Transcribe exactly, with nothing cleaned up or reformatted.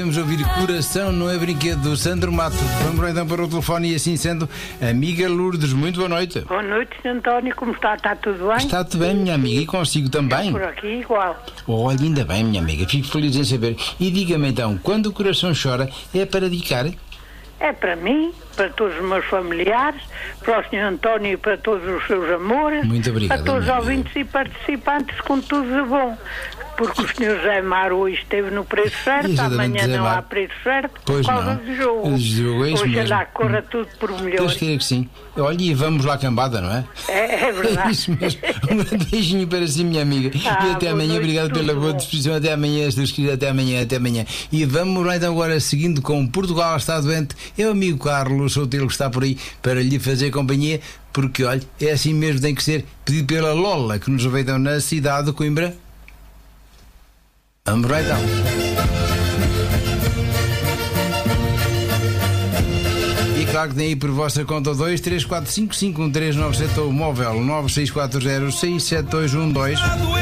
Vamos ouvir Coração Não é Brinquedo, do Sandro Mato. Vamos então para o telefone e assim sendo, amiga Lourdes, muito boa noite. Boa noite, senhor António, como está? Está tudo bem? Está tudo bem, minha amiga, e consigo também? Por aqui igual. Olha, ainda bem, minha amiga, fico feliz em saber. E diga-me então, quando o coração chora, é para dedicar? É para mim, para todos os meus familiares, para o senhor António e para todos os seus amores. Muito obrigado, para todos os minha ouvintes e participantes, com tudo de bom. Porque o senhor José Mar hoje esteve no preço certo, Exatamente, amanhã José não Mar. há preço certo, Pois por causa não. do jogo. O jogo é isso Hoje mesmo. lá corra tudo por um milhão. Deus queira que sim. Olha, e vamos lá cambada, não é? É, é verdade. É isso mesmo. Um beijinho para si, minha amiga. Ah, e até boa amanhã. noite, Obrigado tudo pela boa bom. disposição. Até amanhã, se Deus quiser. Até amanhã, até amanhã. E vamos lá então agora, seguindo com Portugal está doente. É o amigo Carlos Soutelo que está por aí para lhe fazer companhia. Porque, olha, é assim mesmo, tem que ser pedido pela Lola, que nos aproveitam na cidade de Coimbra. Vamos lá então. E claro que tem aí por vossa conta dois três quatro cinco cinco um três nove sete ou o móvel nove seis quatro zero seis sete dois um dois.